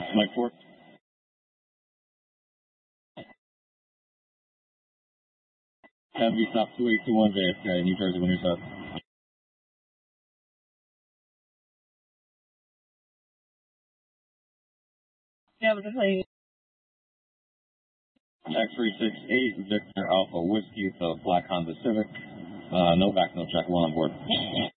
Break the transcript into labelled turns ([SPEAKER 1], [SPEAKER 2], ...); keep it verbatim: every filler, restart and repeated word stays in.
[SPEAKER 1] Mike four. Heavy stop two eight two one J F K, New Jersey, when you're set.
[SPEAKER 2] Yeah, but the
[SPEAKER 1] X three six eight, Victor Alpha Whiskey, the Black Honda Civic. Uh, no back, no check, one on board.